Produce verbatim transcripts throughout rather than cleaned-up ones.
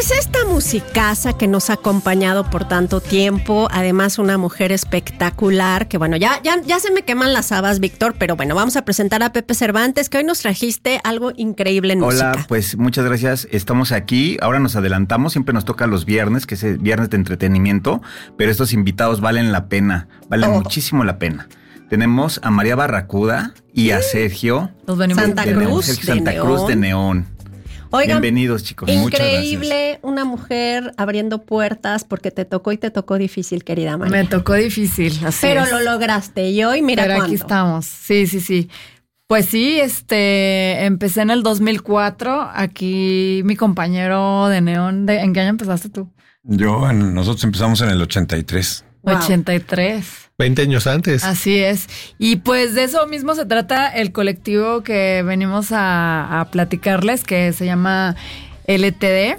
Pues esta musicaza que nos ha acompañado por tanto tiempo, además una mujer espectacular, que bueno, ya, ya, ya se me queman las habas, Víctor, pero bueno, vamos a presentar a Pepe Cervantes, que hoy nos trajiste algo increíble en Hola, música. pues muchas gracias, estamos aquí, ahora nos adelantamos, siempre nos toca los viernes, que es el viernes de entretenimiento, pero estos invitados valen la pena, valen Oh. muchísimo la pena. Tenemos a María Barracuda y a Sergio Santa de Cruz, Neón, Sergio de Santa Neón. Cruz de Neón. Oigan, bienvenidos, chicos. increíble, una mujer abriendo puertas porque te tocó y te tocó difícil, querida María. Me tocó difícil, así Pero es. lo lograste y hoy mira Pero cuánto. aquí estamos, sí, sí, sí. Pues sí, este, empecé en el dos mil cuatro, aquí mi compañero de Neón, de, ¿en qué año empezaste tú? Yo, en- nosotros empezamos en el ochenta y tres. Wow. ochenta y tres. veinte años antes. Así es. Y pues de eso mismo se trata el colectivo que venimos a, a platicarles, que se llama L T D,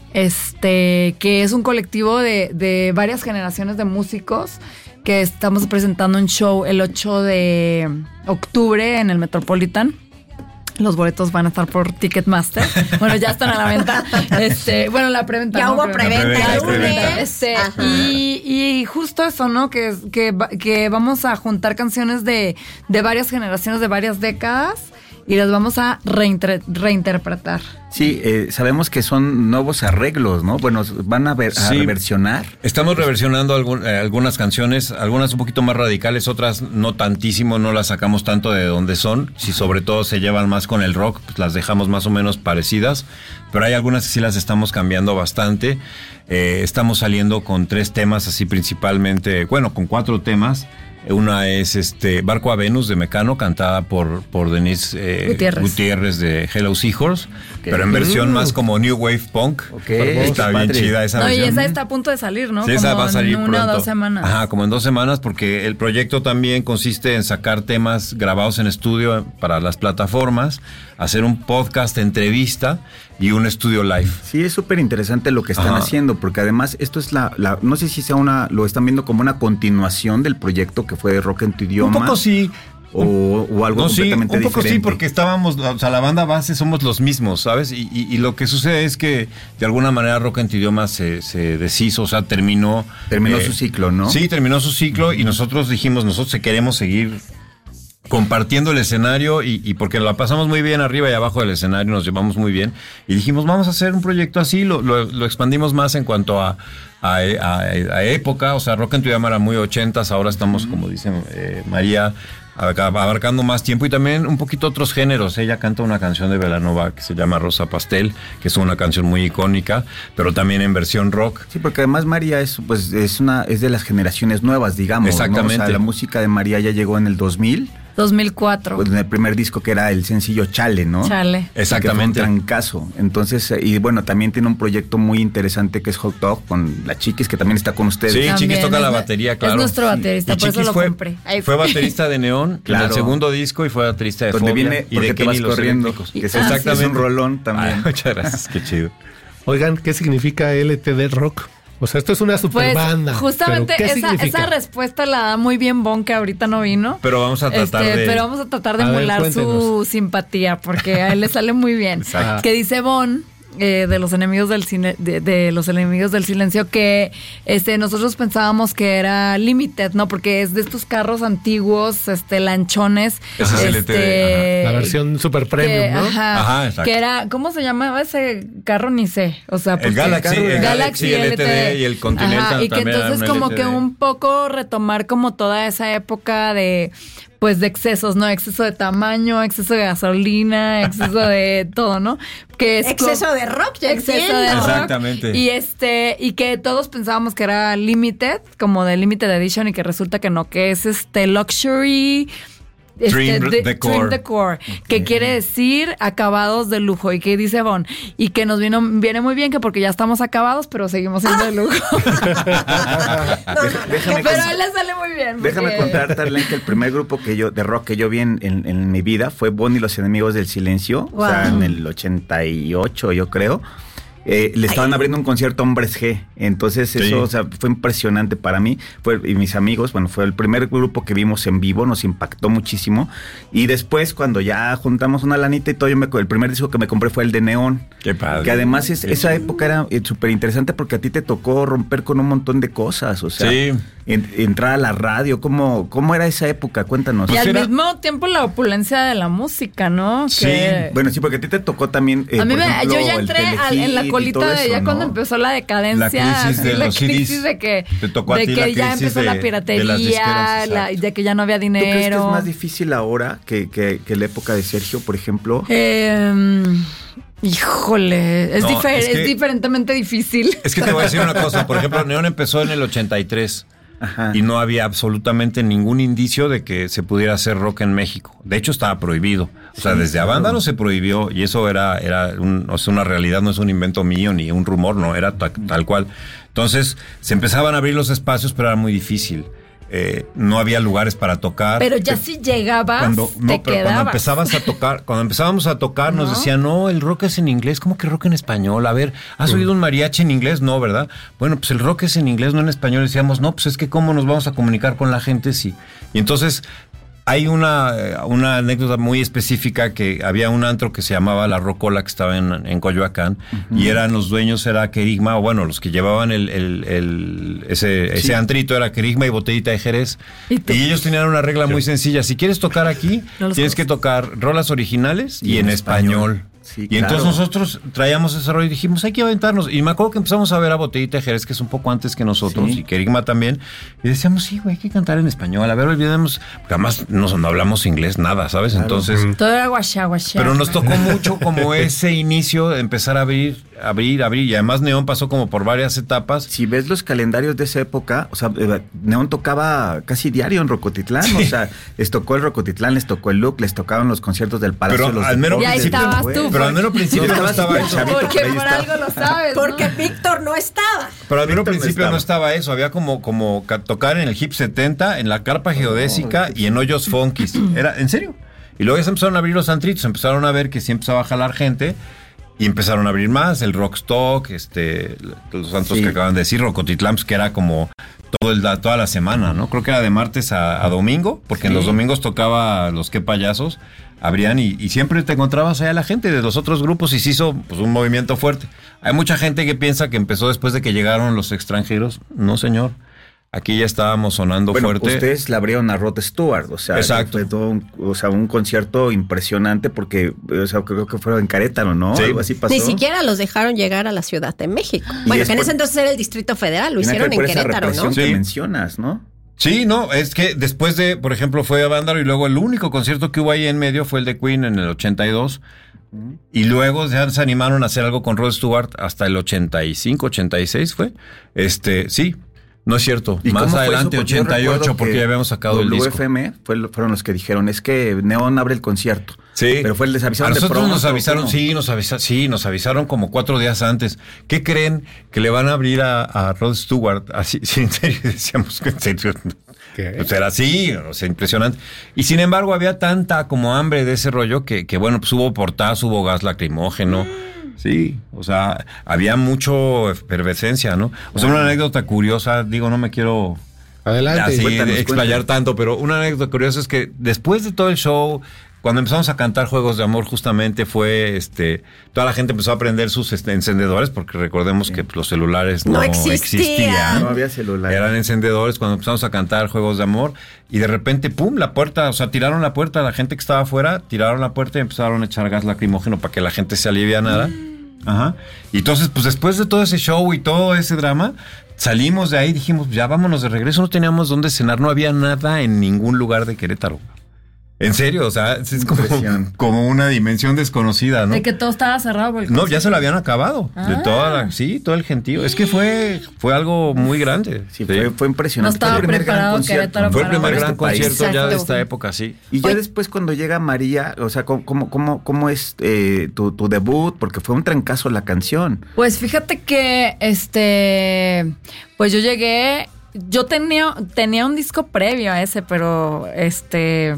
este, que es un colectivo de, de varias generaciones de músicos que estamos presentando un show el ocho de octubre en el Metropolitan. Los boletos van a estar por Ticketmaster. Bueno, ya están a la venta. Este, bueno, la preventa. Ya ¿no? hubo Preventa. preventa Preventa, el preventa. lunes. Este, Ajá. y, y justo eso, ¿no? Que, que, va- que vamos a juntar canciones de, de varias generaciones, de varias décadas, y las vamos a reinter- reinterpretar. Sí, eh, sabemos que son nuevos arreglos, ¿no? Bueno, van a, ver, a Sí. reversionar. Estamos reversionando algún- eh, algunas canciones, algunas un poquito más radicales, otras no tantísimo, no las sacamos tanto de donde son. Si sobre todo se llevan más con el rock, pues las dejamos más o menos parecidas. Pero hay algunas que sí las estamos cambiando bastante. Eh, estamos saliendo con tres temas así principalmente, bueno, con cuatro temas. Una es este Barco a Venus de Mecano, cantada por, por Denise eh, Gutiérrez. Gutiérrez de Hello Seahorse, pero en versión Mm. más como New Wave Punk. Ok, Está qué bien padre. chida esa No, y versión. esa está a punto de salir, ¿no? Sí, esa Como va a salir en una pronto. o dos semanas. Ajá, como en dos semanas, porque el proyecto también consiste en sacar temas grabados en estudio para las plataformas, hacer un podcast entrevista y un estudio live. Sí, es súper interesante lo que están Ajá. haciendo, porque además esto es la, la, no sé si sea una, lo están viendo como una continuación del proyecto que fue de Rock en tu idioma. Un poco sí. O, o algo No, sí, completamente un poco diferente. sí, porque estábamos, o sea, la banda base somos los mismos, ¿sabes? Y, y, y lo que sucede es que de alguna manera Rock en tu idioma se, se deshizo, o sea, terminó. Terminó eh, su ciclo, ¿no? Sí, terminó su ciclo y nosotros dijimos, nosotros queremos seguir compartiendo el escenario y, y porque la pasamos muy bien arriba y abajo del escenario, nos llevamos muy bien y dijimos, vamos a hacer un proyecto así, lo, lo, lo expandimos más en cuanto a, a, a, a época, o sea, Rock en tu idioma era muy ochentas, ahora estamos, como dice eh, María, abarcando más tiempo y también un poquito otros géneros. Ella canta una canción de Belanova que se llama Rosa Pastel, que es una canción muy icónica, pero también en versión rock. Sí, porque además María es, pues, es una, es de las generaciones nuevas, digamos. Exactamente. ¿no? O sea, la música de María ya llegó en el dos mil, dos mil cuatro. pues, en el primer disco que era el sencillo Chale, ¿no? Chale. Exactamente. Que fue un trancazo. Entonces, eh, y bueno, también tiene un proyecto muy interesante que es Hot Dog con la Chiquis, que también está con ustedes. Sí, También Chiquis toca es la nu- batería, claro. Es nuestro Sí. baterista, Y por eso Chiquis lo fue, compré. Ahí fue baterista de Neón Claro. en el segundo disco y fue baterista de Donde Fobia viene y Porque de te vas Kenny los corriendo. Eléctricos. Que es, Ah, es un rolón también. Ay, muchas gracias, qué chido. Oigan, ¿qué significa L T D Rock? O sea, esto es una super Pues banda. justamente ¿pero qué esa, significa? esa respuesta la da muy bien Bon, que ahorita no vino. Pero vamos a tratar Este, de... Pero vamos a tratar de A ver, emular su cuéntenos. simpatía, porque a él le sale muy bien. Exacto. Que dice Bon, eh, de los enemigos del cine, de, de los enemigos del silencio, que este nosotros pensábamos que era Limited, ¿no? Porque es de estos carros antiguos, este, lanchones. Ese es este, L T D, La versión super que- premium, ¿no? Ajá, Ajá, exacto. que era, ¿cómo se llamaba ese carro? Ni sé. O sea, El porque- Galaxy, el Galaxy L T D y el Continental Ajá, y que también entonces eran como L T D. que un poco retomar como toda esa época de pues de excesos, ¿no? Exceso de tamaño, exceso de gasolina, exceso de todo, ¿no? Que es Exceso como- de rock, ya exceso entiendo. de rock. Exactamente. Y este y que todos pensábamos que era limited, como de limited edition, y que resulta que no, que es este luxury Dream de- decor. Dream decor, que quiere decir acabados de lujo, y que dice Bon, y que nos vino, viene muy bien, que porque ya estamos acabados, pero seguimos siendo de lujo. Deja- déjame Pero con- a él le sale muy bien. porque- Déjame contarte, Arlene, que el primer grupo que yo de rock que yo vi en, en- en mi vida fue Bon y los Enemigos del Silencio, o sea, Wow. en el ochenta y ocho, yo creo. Eh, le estaban Ay. abriendo un concierto a Hombres G, entonces eso sí. o sea, fue impresionante para mí, fue, y mis amigos, bueno, fue el primer grupo que vimos en vivo, nos impactó muchísimo, y después cuando ya juntamos una lanita y todo, yo me, el primer disco que me compré fue el de Neón. Qué padre. Que además es, esa época era eh, súper interesante porque a ti te tocó romper con un montón de cosas, o sea, sí. en, entrar a la radio, ¿cómo, cómo era esa época? Cuéntanos. Y Pues al era, mismo tiempo la opulencia de la música, ¿no? Sí, que... bueno, sí, porque a ti te tocó también, eh, a mí por me, ejemplo, yo ya entré al, en la colita de, ya ¿no? cuando empezó la decadencia, la crisis de, la los crisis C Ds, de que, te tocó de a ti que la ya empezó de, la piratería, de, disqueras, la, de que ya no había dinero. ¿Tú crees que es más difícil ahora que, que, que la época de Sergio, por ejemplo? Eh, híjole, es, no, difer es, que, es diferentemente difícil. Es que te voy a decir una cosa, por ejemplo, Neón empezó en el ochenta y tres. Ajá. Y no había absolutamente ningún indicio de que se pudiera hacer rock en México. De hecho, estaba prohibido. O sea, sí, desde claro. Avándaro se prohibió y eso era, era un, o sea, una realidad, no es un invento mío ni un rumor, no, era ta, tal cual. Entonces, se empezaban a abrir los espacios, pero era muy difícil. Eh, no había lugares para tocar. Pero ya si llegabas, cuando, no, te pero quedabas. Cuando empezabas a tocar, cuando empezábamos a tocar, ¿no? Nos decían, no, el rock es en inglés. ¿Cómo que rock en español? A ver, ¿has sí. oído un mariachi en inglés? No, ¿verdad? Bueno, pues el rock es en inglés, no en español. Decíamos, no, pues es que ¿cómo nos vamos a comunicar con la gente? Sí. Y entonces hay una, una anécdota muy específica que había un antro que se llamaba La Rocola que estaba en, en Coyoacán uh-huh. y eran los dueños, era Querigma, o bueno, los que llevaban el, el, el ese, sí. ese antrito era Querigma y Botellita de Jerez. Y, y ellos tenían una regla muy sencilla, si quieres tocar aquí, no tienes que tocar rolas originales y, y en, en español. español. Sí, y claro. entonces nosotros traíamos ese rollo y dijimos, hay que aventarnos. Y me acuerdo que empezamos a ver a Botellita de Jerez, que es un poco antes que nosotros, sí. y Querigma también. Y decíamos, sí, güey, hay que cantar en español. A ver, olvidemos, porque además no, no hablamos inglés, nada, ¿sabes? Claro. Entonces... Todo era guachá, guachá. Pero nos tocó mucho como ese inicio de empezar a abrir, abrir, abrir. Y además Neón pasó como por varias etapas. Si ves los calendarios de esa época, o sea, Neón tocaba casi diario en Rocotitlán. Sí. O sea, les tocó el Rocotitlán, les tocó el Look, les tocaban los conciertos del Palacio de los Deportes. Y ahí estabas tú. Pero al menos principio no, no estaba eso. Porque por algo lo sabes, porque ¿no? Víctor no estaba. Pero al menos principio no estaba. no estaba eso. Había como, como tocar en el Hip setenta, en la Carpa Geodésica oh, y en Hoyos Funkis. Era, ¿en serio? Y luego ya se empezaron a abrir los antritos, empezaron a ver que sí empezaba a jalar gente y empezaron a abrir más, el Rockstock, este, los antros sí. que acaban de decir, Rocotitlán, que era como todo el, toda la semana, ¿no? Creo que era de martes a, a domingo, porque sí. en los domingos tocaba los Qué Payasos, abrían y, y siempre te encontrabas allá la gente de los otros grupos y se hizo pues, un movimiento fuerte. Hay mucha gente que piensa que empezó después de que llegaron los extranjeros. No, señor. Aquí ya estábamos sonando bueno, fuerte. Ustedes le abrieron a Rod Stewart, o sea, exacto. fue todo un, o sea, un concierto impresionante porque, o sea, creo que fue en Querétaro, ¿no? Sí. Algo así pasó. Ni siquiera los dejaron llegar a la Ciudad de México. Bueno, después, que en ese entonces era el Distrito Federal, lo hicieron en Querétaro, ¿no? Sí. Que mencionas, ¿no? Sí, no, es que después de, por ejemplo, fue a Avándaro y luego el único concierto que hubo ahí en medio fue el de Queen en el ochenta y dos. Y luego ya se animaron a hacer algo con Rod Stewart hasta el ochenta y cinco, ochenta y seis fue. Este, sí. No es cierto, más adelante, ochenta y ocho, porque ya habíamos sacado el disco. W F M fue, fueron los que dijeron, es que Neón abre el concierto. Sí. Pero fue el les avisaron a nosotros de pronto, nos avisaron, sí, nos avisaron, sí, nos avisaron como cuatro días antes. ¿Qué creen? Que le van a abrir a, a Rod Stewart. Así, sí, en serio, decíamos que en serio. ¿Qué? Pues era así, o sea, impresionante. Y sin embargo, había tanta como hambre de ese rollo que, que bueno, pues hubo portazo, hubo gas lacrimógeno. Sí, o sea, había mucho efervescencia, ¿no? O sea, una anécdota curiosa, digo, no me quiero Adelante, así cuéntanos, explayar cuéntanos. tanto, pero una anécdota curiosa es que después de todo el show, cuando empezamos a cantar Juegos de Amor, justamente fue, este, toda la gente empezó a prender sus este, encendedores, porque recordemos sí. que pues, los celulares no, no existía. existían. No había celulares. Eran encendedores cuando empezamos a cantar Juegos de Amor, y de repente, pum, la puerta, o sea, tiraron la puerta, la gente que estaba afuera, tiraron la puerta y empezaron a echar gas lacrimógeno para que la gente se alivianara. Mm. Ajá. Y entonces, pues después de todo ese show y todo ese drama, salimos de ahí y dijimos, ya vámonos de regreso, no teníamos dónde cenar, no había nada en ningún lugar de Querétaro. En serio, o sea, es como, como una dimensión desconocida, ¿no? De que todo estaba cerrado por el No, ya se lo habían acabado. Ah. De toda la, sí, todo el gentío. Es que fue, fue algo muy grande. Sí, fue, fue impresionante. No estaba fue el primer preparado gran concierto. Fue el primer gran este concierto país. ya de Exacto. esta época, sí. Y ya Oye. después cuando llega María, o sea, ¿cómo, cómo, cómo, cómo es eh, tu, tu debut? Porque fue un trancazo la canción. Pues fíjate que, este, pues yo llegué... Yo tenía, tenía un disco previo a ese, pero este,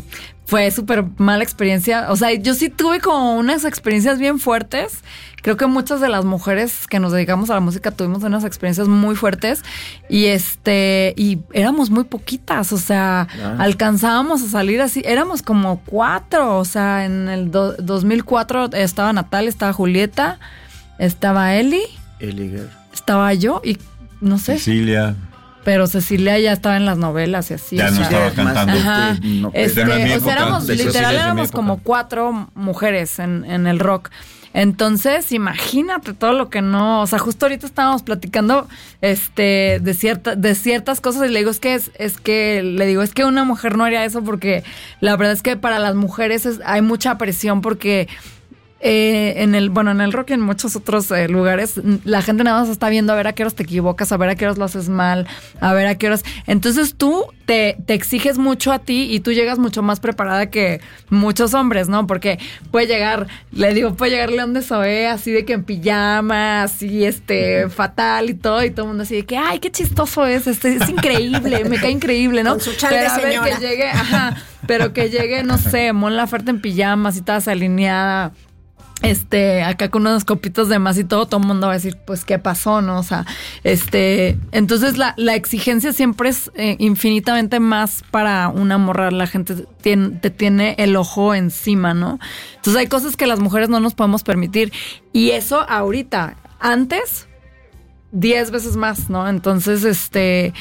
fue súper mala experiencia. O sea, yo sí tuve como unas experiencias bien fuertes. Creo que muchas de las mujeres que nos dedicamos a la música tuvimos unas experiencias muy fuertes y este y éramos muy poquitas, o sea, ah. alcanzábamos a salir así, éramos como cuatro, o sea, en el do, dos mil cuatro estaba Natalia, estaba Julieta, estaba Eli, Eli estaba yo y no sé. Cecilia. Pero Cecilia ya estaba en las novelas y así. Ya no sea, estaba cantando. Ajá. No, este, o sea, época, éramos, literal, éramos época. como cuatro mujeres en, en el rock. Entonces, imagínate todo lo que no, o sea, justo ahorita estábamos platicando este de cierta, de ciertas cosas y le digo, es que es, es que le digo, es que una mujer no haría eso porque la verdad es que para las mujeres es, hay mucha presión porque Eh, en el, bueno, en el rock y en muchos otros eh, lugares, la gente nada más está viendo a ver a qué horas te equivocas, a ver a qué horas lo haces mal, a ver a qué horas. Entonces tú te, te exiges mucho a ti y tú llegas mucho más preparada que muchos hombres, ¿no? Porque puede llegar, le digo, puede llegar León de Zoé así de que en pijama, así este, fatal y todo, y todo el mundo así de que, ay, qué chistoso es, este, es increíble, me cae increíble, ¿no? Con su chal de pero a ver señora. que llegue, ajá, pero que llegue, no sé, Mon Laferte en pijama, así toda alineada. Este, acá con unos copitos de más y todo, todo el mundo va a decir, pues, ¿qué pasó, no? O sea, este, entonces la, la exigencia siempre es eh, infinitamente más para una morra. La gente tiene, te tiene el ojo encima, ¿no? Entonces hay cosas que las mujeres no nos podemos permitir. Y eso ahorita, antes, diez veces más, ¿no? Entonces, este,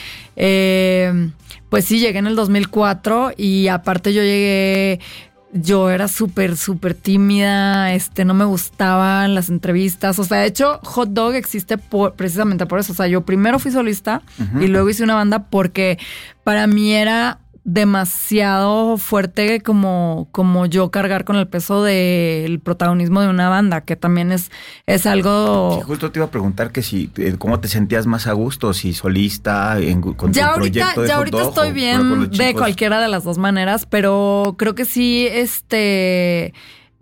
eh, pues sí, llegué en el dos mil cuatro y aparte yo llegué... Yo era súper, súper tímida, este, no me gustaban las entrevistas. O sea, de hecho, Hot Dog existe por, precisamente por eso. O sea, yo primero fui solista uh-huh. y luego hice una banda porque para mí era demasiado fuerte como, como yo cargar con el peso del protagonismo de una banda, que también es, es algo... Sí, justo te iba a preguntar que si, cómo te sentías más a gusto, si solista, en, con ya tu ahorita, proyecto de ya Hot ahorita Dog, estoy o, bien bueno, de cualquiera de las dos maneras, pero creo que sí, este,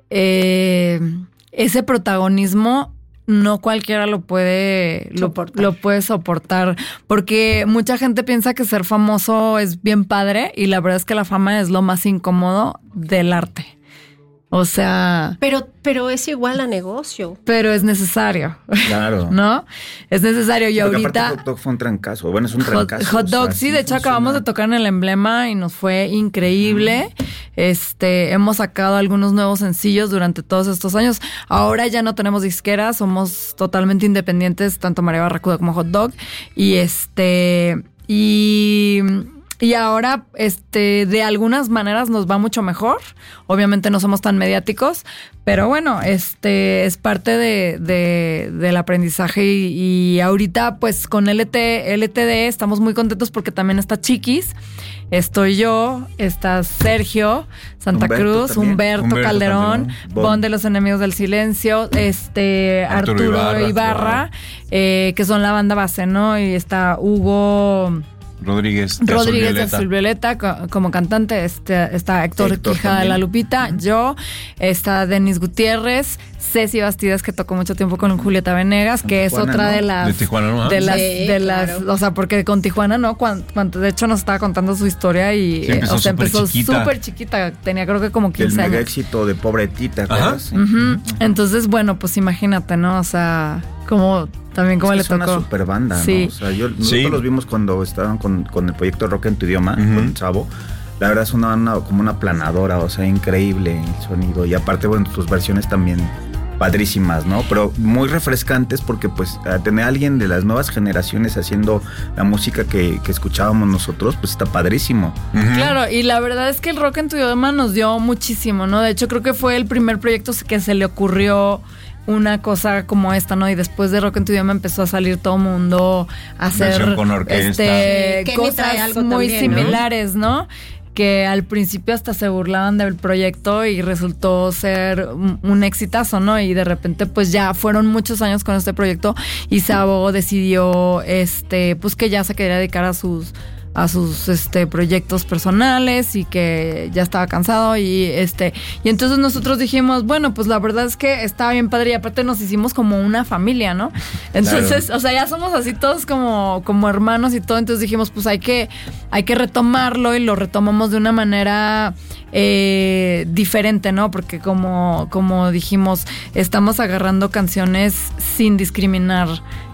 eh, ese protagonismo no cualquiera lo puede lo, lo puede soportar, porque mucha gente piensa que ser famoso es bien padre y la verdad es que la fama es lo más incómodo del arte. O sea... Pero, pero es igual a negocio. Pero es necesario. Claro. ¿No? Es necesario. Y porque ahorita... Hot Dog fue un trancazo. Bueno, es un Hot, trancazo. Hot Dog, o sea, sí. sí De hecho, funciona. acabamos de tocar en el Emblema y nos fue increíble. Mm. Este, hemos sacado algunos nuevos sencillos durante todos estos años. Ahora ya no tenemos disqueras. Somos totalmente independientes, tanto María Barracuda como Hot Dog. Y este... Y... Y ahora, este, de algunas maneras nos va mucho mejor. Obviamente no somos tan mediáticos, pero bueno, este, es parte de, de, del aprendizaje y, y ahorita, pues, con L T, L T D estamos muy contentos porque también está Chiquis, estoy yo, está Sergio Santa Humberto Cruz, también. Humberto, Humberto Calderón, Calderón, Bon. Bon de los Enemigos del Silencio, este, Arturo Arturo, Ibarra, Ibarra, claro. eh, que son la banda base, ¿no? Y está Hugo... Rodríguez de Rodríguez Azul de Violeta. Azul Violeta co- como cantante, este, está Héctor, Héctor Quijada de la también. Lupita, uh-huh. yo, está Denis Gutiérrez, Ceci Bastidas, que tocó mucho tiempo con Julieta Venegas, que es Tijuana, otra ¿no? de las... De Tijuana, ¿no? De las, Sí, de las, claro. o sea, porque con Tijuana, ¿no? Cuando, cuando, de hecho nos estaba contando su historia y Sí, empezó eh, o sea, súper empezó chiquita. súper chiquita, tenía creo que como El quince mega años. éxito de Pobre Tita, ¿te Ajá. acuerdas? Sí. Uh-huh. Entonces, bueno, pues imagínate, ¿no? O sea, como también como es le que es tocó. una super banda, Sí. ¿no? O sea, yo, nosotros Sí. los vimos cuando estaban con, con el proyecto Rock en tu idioma, Uh-huh. con Sabo. La verdad es una, una como una planadora, o sea, increíble el sonido. Y aparte, bueno, sus versiones también padrísimas, ¿no? Pero muy refrescantes porque pues a tener a alguien de las nuevas generaciones haciendo la música que, que escuchábamos nosotros, pues está padrísimo. Uh-huh. Claro, y la verdad es que el Rock en tu idioma nos dio muchísimo, ¿no? De hecho, creo que fue el primer proyecto que se le ocurrió una cosa como esta, ¿no? Y después de Rock en tu idioma empezó a salir todo el mundo a hacer Versión con orquesta. este, Kenny cosas trae algo muy también, ¿no? similares, ¿no? Que al principio hasta se burlaban del proyecto y resultó ser un, un exitazo, ¿no? Y de repente pues ya fueron muchos años con este proyecto y Sabo decidió este pues que ya se quería dedicar a sus a sus este proyectos personales y que ya estaba cansado y este y entonces nosotros dijimos, bueno, pues la verdad es que estaba bien padre y aparte nos hicimos como una familia, ¿no? Entonces, claro. O sea, ya somos así todos como, como hermanos y todo, entonces dijimos, pues hay que, hay que retomarlo y lo retomamos de una manera eh, diferente, ¿no? Porque como, como dijimos, estamos agarrando canciones sin discriminar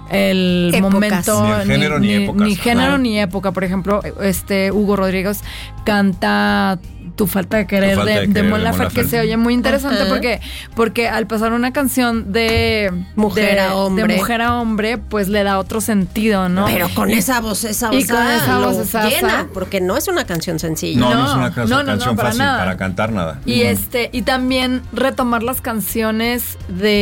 el Épocas. momento, ni género ni, ni, ni épocas. Ni género claro. ni época. Por ejemplo, este Hugo Rodríguez canta Tu falta de querer, falta de, de, de, de Mon Laferte, que se oye muy interesante Ajá. porque porque al pasar una canción de mujer de, a hombre, de mujer a hombre, pues le da otro sentido, ¿no? Pero con esa voz, esa voz, y con esa voz esa llena, porque no es una canción sencilla. No, no, No, no es una canción, no, no, canción no, para fácil nada. para cantar nada. Y no. este y también retomar las canciones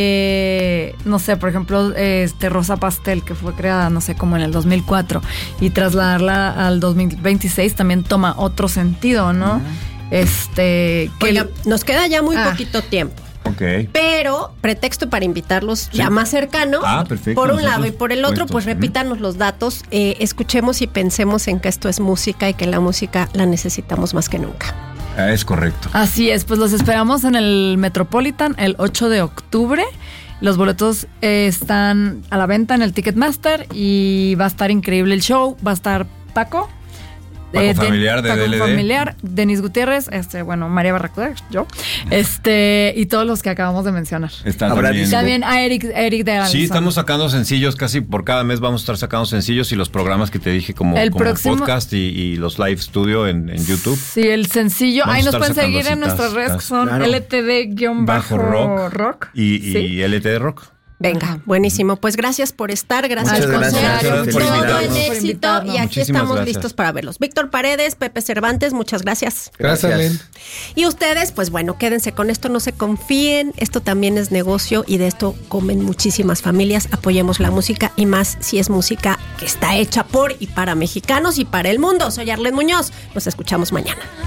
de, no sé, por ejemplo, este Rosa Pastel, que fue creada, no sé, como en el dos mil cuatro, y trasladarla al dos mil veintiséis también toma otro sentido, ¿no? Uh-huh. Este, que Oiga, nos queda ya muy ah. poquito tiempo. Okay. Pero pretexto para invitarlos sí. ya más cercanos. Ah, perfecto. Por un Nosotros, lado y por el otro, puestos. pues repítanos los datos, eh, escuchemos y pensemos en que esto es música y que la música la necesitamos más que nunca. Ah, es correcto. Así es, pues los esperamos en el Metropolitan el ocho de octubre. Los boletos eh, están a la venta en el Ticketmaster y va a estar increíble el show. Va a estar Paco. Paco eh, Familiar de, de Paco D L D. Familiar, Denis Gutiérrez, este, bueno, María Barracuda, yo, este, y todos los que acabamos de mencionar. Está también. También a Eric, Eric de Alonso. Sí, estamos sacando sencillos, casi por cada mes vamos a estar sacando sencillos y los programas que te dije como, el como próximo, podcast y, y los live studio en, en YouTube. Sí, el sencillo, vamos ahí nos pueden seguir citas, en nuestras redes que son claro. L T D-rock rock y, ¿sí? y L T D rock. Venga, buenísimo. Pues gracias por estar, gracias Muchas por gracias, ser, gracias por todo invitarnos. el éxito y aquí Muchísimas estamos gracias. listos para verlos. Víctor Paredes, Pepe Cervantes, muchas gracias. Gracias, Len. Y ustedes, pues bueno, quédense con esto, no se confíen, esto también es negocio y de esto comen muchísimas familias. Apoyemos la música y más si es música que está hecha por y para mexicanos y para el mundo. Soy Arlen Muñoz, nos escuchamos mañana.